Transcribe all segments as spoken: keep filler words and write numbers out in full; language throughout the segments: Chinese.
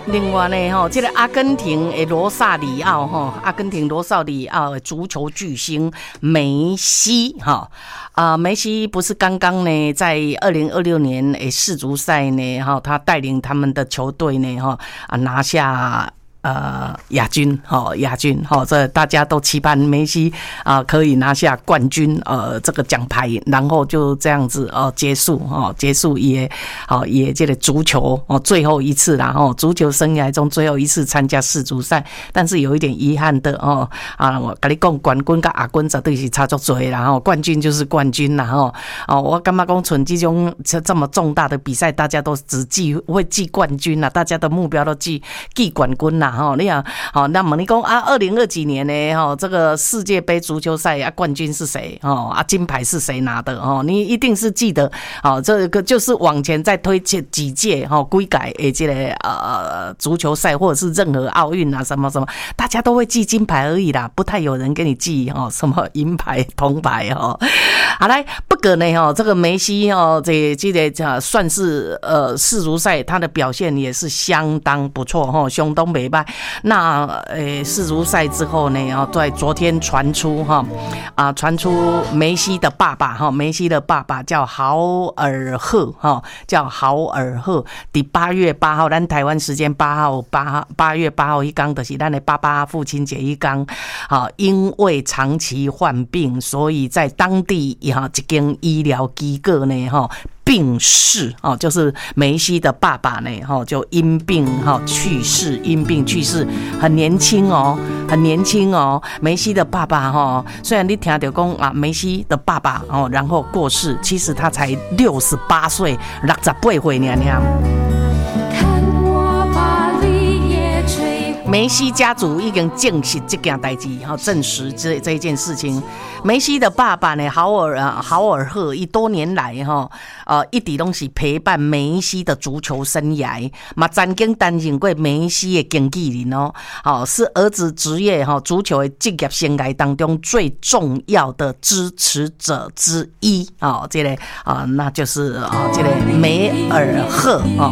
另外呢，吼，这个阿根廷的罗萨里奥，吼，阿根廷罗萨里奥的足球巨星梅西，哈啊，梅西不是刚刚呢，在二零二六年诶世足赛呢，哈，他带领他们的球队呢，哈啊拿下。呃，亚军，哈、哦，亚军，哈、哦，这大家都期盼梅西啊、呃、可以拿下冠军，呃，这个奖牌，然后就这样子哦结束，哦，结束也，好、哦、也这个足球哦最后一次啦，哦，足球生涯中最后一次参加世足赛，但是有一点遗憾的哦，啊，我跟你讲，冠军跟亚军绝对是差足多啦，吼，冠军就是冠军啦，吼，哦，我感觉讲像这种这么重大的比赛，大家都只记会记冠军啦，大家的目标都记记冠军啦。哦，你啊，好，那么你讲啊，二零二几年呢？哈，这个世界杯足球赛啊，冠军是谁？哦，啊，金牌是谁拿的？哦，你一定是记得。哦，这个就是往前再推几几届哈，规改诶，这个呃足球赛或者是任何奥运啊，什么什么，大家都会记金牌而已啦，不太有人给你记哦，什么银牌、铜牌哦。好来，不过呢，哈，这个梅西哦，这这个算是呃世足赛他的表现也是相当不错哈，相当美败。那呃世足赛之后呢，哦，在昨天传出哈啊传出梅西的爸爸哈，梅西的爸爸叫豪尔赫哈，叫豪尔赫。第八月八号，咱台湾时间八号八八月八号一刚的是咱的爸爸父亲节一刚，啊，因为长期患病，所以在当地哈一间医疗机构呢哈。病逝哦，就是梅西的爸爸呢，哈，就因病哈去世，因病去世，很年轻哦，很年轻哦。梅西的爸爸哈，虽然你听到讲啊，梅西的爸爸哦，然后过世，其实他才六十八岁，六十八岁而已。梅西家族已经证实这件代志，哈，证实这这一件事情。梅西的爸爸呢，豪尔啊，豪尔赫，伊多年来哈，呃，一直都是陪伴梅西的足球生涯，嘛，曾经担任过梅西的经纪人哦，好，是儿子职业哈足球的职业生涯当中最重要的支持者之一啊，这个啊，那就是啊，这个梅尔赫啊。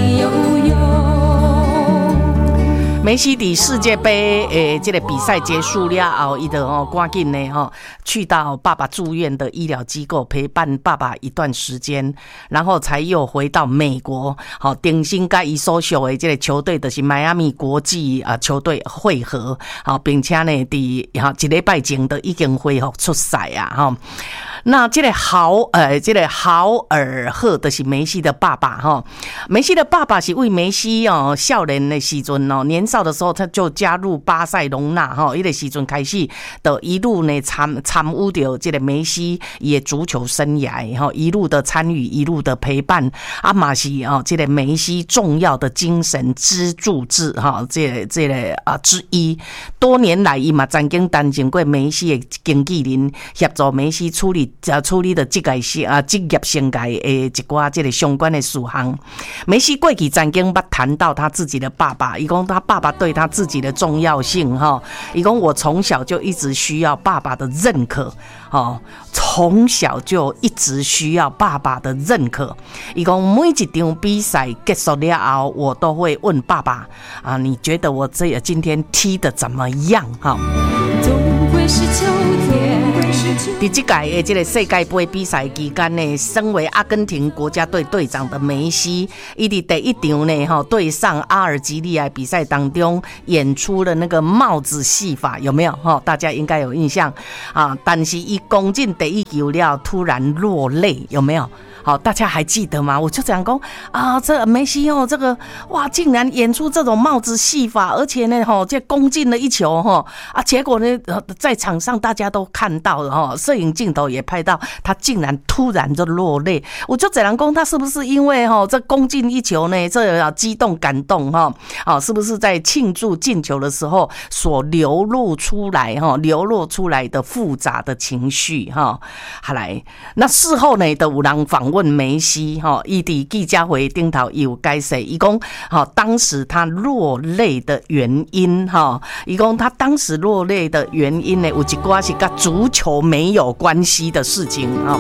梅西的世界杯诶，这个比赛结束了后，伊就哦赶紧呢哈，去到爸爸住院的医疗机构陪伴爸爸一段时间，然后才又回到美国，好，重新跟伊所属的这个球队就是迈阿密国际啊球队会合，好，并且呢，伫哈一礼拜前都已经恢复出赛啊哈。那这个豪呃，这个豪尔赫就是梅西的爸爸哈。梅西的爸爸是为梅西哦，少年的时阵哦，年少的时候他就加入巴塞隆纳哈，伊个时阵开始的一路呢参参与到这个梅西也足球生涯哈，一路的参与，一路的陪伴，啊嘛是哦，这个梅西重要的精神支柱之哈，这个这个啊之一。多年来，伊嘛曾经担任过梅西的经纪人，协助梅西处理。处理的这个啊职业生涯的一寡这个相关的事项。梅西过去曾经捌谈到他自己的爸爸，伊讲他爸爸对他自己的重要性哈，伊讲我从小就一直需要爸爸的认可，哦，从小就一直需要爸爸的认可。伊讲每一场比赛结束了后，我都会问爸爸啊，你觉得我这今天踢得怎么样？哈。总会是秋天。在这届的这个世界杯比赛期间呢，身为阿根廷国家队队长的梅西，伊在第一场呢，哈对上阿尔及利亚比赛当中演出了那个帽子戏法，有没有？哈，大家应该有印象啊。但是伊攻进第一球了，突然落泪，有没有？好，大家还记得吗？我就讲讲啊，这梅西哦，这个哇，竟然演出这种帽子戏法，而且呢，哈，这攻进了一球哈啊，结果呢，在场上大家都看到了哈，摄影镜头也拍到他竟然突然就落泪。我就讲讲他是不是因为哈这攻进一球呢，这激动感动哈啊，是不是在庆祝进球的时候所流露出来哈，流露出来的复杂的情绪哈？好来，那事后呢，都有人访问梅西哈，伊伫记者会顶头有解释，伊讲哈，当时他落泪的原因哈，伊讲他当时落泪的原因呢，有一寡是跟足球没有关系的事情啊。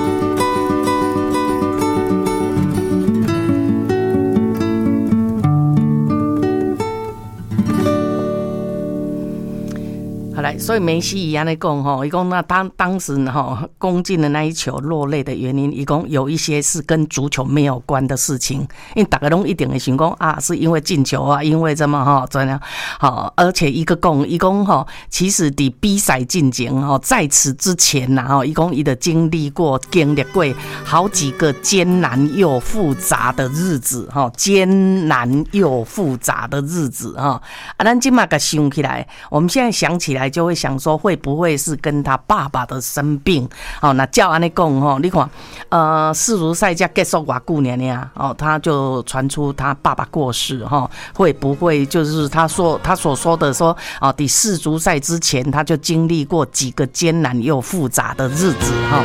right， 所以梅西一样的讲吼，伊讲那当当时吼攻进的那一球落泪的原因，伊讲有一些是跟足球没有关的事情，因为大家拢一定会想讲啊，是因为进球啊，因为怎么哈怎样好，而且一个讲伊讲吼，其实伫比赛进前吼，在此之前呐吼，伊讲伊的经历过经历过好几个艰难又复杂的日子哈，艰难又复杂的日子哈，啊，咱今嘛个想起来，我们现在想起来就会想说，会不会是跟他爸爸的生病？哦，那照安尼讲吼，你看，呃，世足赛才结束偌久年呀，哦，他就传出他爸爸过世哈，会不会就是他说他所说的说，哦，第世足赛之前他就经历过几个艰难又复杂的日子哈。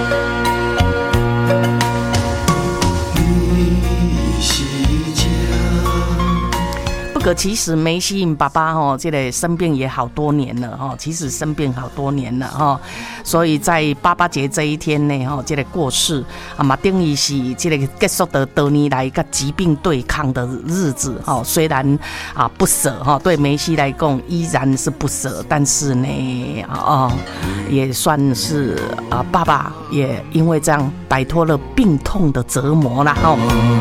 不过其实梅西因爸爸吼，这个生病也好多年了哈，其实生病好多年了哈，所以在爸爸节这一天呢，哈，这个过世啊嘛，等于是这个结束的多年来跟疾病对抗的日子哈。虽然啊不舍哈，对梅西来讲依然是不舍，但是呢啊，也算是啊爸爸也因为这样摆脱了病痛的折磨了哈。